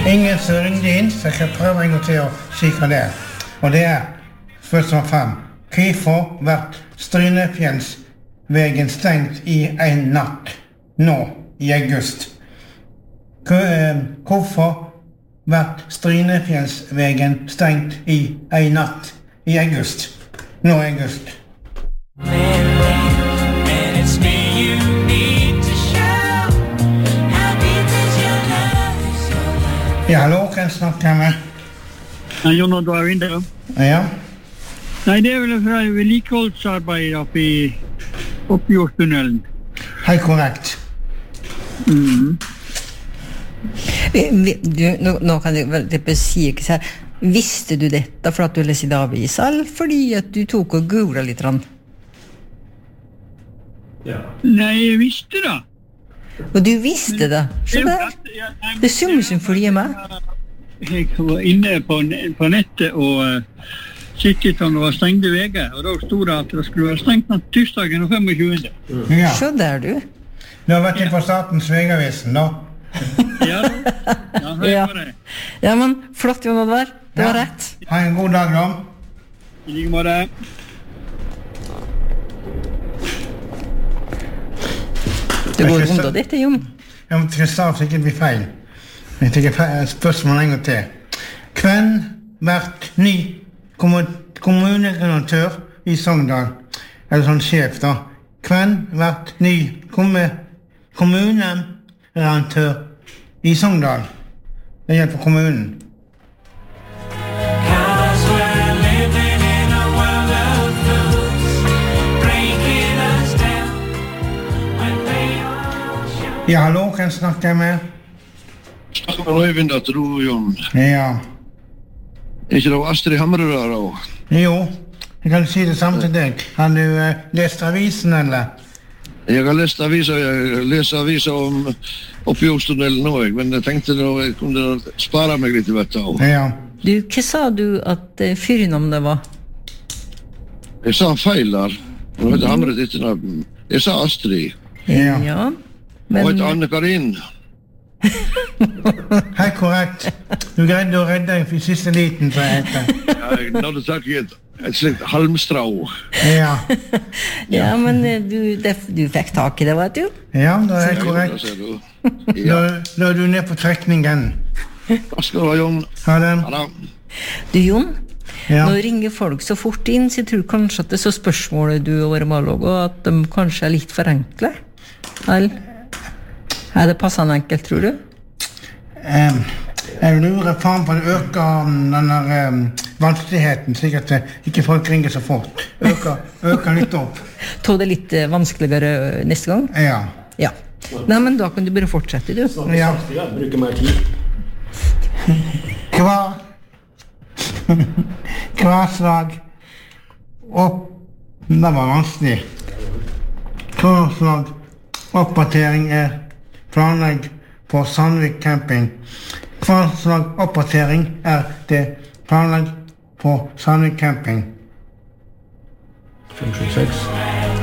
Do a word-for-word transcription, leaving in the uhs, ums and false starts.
Ingen som ringde inn, så jeg kan prøve en gang til å si hva det er. Og det er spørsmål fem. Hvorfor vært Strynefjellsvegen stengt i en natt nå i august? Hvorfor vært Strynefjellsvegen stengt i en natt i august? Nå i august. Ja, hallo, kan jeg snakke med? Ja, Jon og David, ja. Ja. Nei, det er vel fra vedlikeholdsarbeid oppe i Oppjordstunnelen. Helt korrekt. Mhm. Du, nå, nå kan jeg vel det si ikke så her. Visste du dette for at du leser i avisa, eller fordi at du tok og googlet litt? Ja. Nei, jeg visste det. Og du visste det? Så der. Det summer som følger med. Jeg var inne på, på nettet og uh, kikket om det var stengte veger, og da stod det at det skulle være stengt natt tirsdagen og femogtjuende. Mm. Ja. Så der du. Du har vært inn på Statens Vegavisen, da? Ja, ja, hei på det. Ja, men flott, Jon Oddvar. Det var ja. Rett. Ha en god dag, da. I like måte. Det går rundt av dette, Jon. Jeg må ikke sa sikkert bli feil. Jeg tenker spørsmål en gang til. Hvem vært ny kommuneredaktør i Sogndal? Eller sånn sjef, da. Hvem vært ny kommuneredaktør i Sogndal? Det hjelper kommunen. Ja, hallo, kan jeg snakke med? Snakker med Øyvind at du, Jon. Ja. Er ikke det Astrid Hamre der også? Jo, jeg kan si det samme til deg. Har du uh, lest avisen, eller? Jeg har lest aviser, jeg leser aviser om Oppjordstunnelen også, men jeg tenkte nå jeg kunne spare meg litt i dette også. Ja. Du, hva sa du at uh, fyrirnavnet var? Jeg sa feil der. Nå heter Hamre ditt navn. Jeg sa Astrid. Ja. Ja. Men... Og heter Anne-Karin. Hei, korrekt. Du greide å redde deg for siste liten, så jeg heter. Ja, jeg hadde sagt et, et slikt halmstrå. Ja. Ja, men du, det, du fikk tak i det, vet du? Ja, det er korrekt. Ja. Da, da er du ned på trekningen. Hva skal du ha, Jon? Ha det. Ha det. Du, Jon, ja. Nå ringer folk så fort inn, så jeg tror kanskje at det er så spørsmålet du og våre malog, og at de kanskje er litt for enkle. Eller? Er det passende enkelt, tror du? Um, jeg lurer faen på det øker denne um, vanskeligheten, slik at ikke folk ringer så fort. Øker, øker litt opp. Tog det litt uh, vanskeligere neste gang? Ja. Ja. Nei, men da kan du bare fortsette, du. Ja. Bruker mer tid. Hva? Hva slag opp... Det var vanskelig. Hva slag oppdatering er planlegg for Sandvik camping. Hva slag oppdatering er det planlegg for Sandvik camping? fem sju seks